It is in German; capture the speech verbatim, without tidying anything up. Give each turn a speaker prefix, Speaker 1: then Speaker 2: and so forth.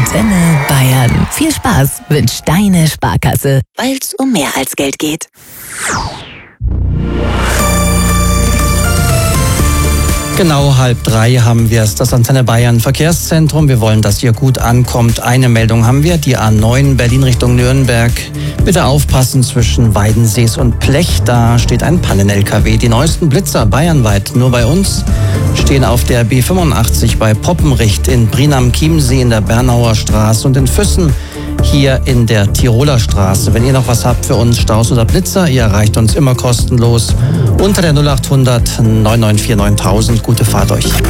Speaker 1: Antenne Bayern. Viel Spaß wünscht deine Sparkasse, weil es um mehr als Geld geht.
Speaker 2: Genau halb drei haben wir es, das Antenne Bayern Verkehrszentrum. Wir wollen, dass ihr gut ankommt. Eine Meldung haben wir, die A neun Berlin Richtung Nürnberg. Bitte aufpassen zwischen Weidensees und Plech, da steht ein Pannen-L K W. Die neuesten Blitzer bayernweit nur bei uns stehen auf der B fünfundachtzig bei Poppenricht, in Brinam-Chiemsee in der Bernauer Straße und in Füssen hier in der Tiroler Straße. Wenn ihr noch was habt für uns, Staus oder Blitzer, ihr erreicht uns immer kostenlos unter der null acht hundert neun neun vier neuntausend. Gute Fahrt euch.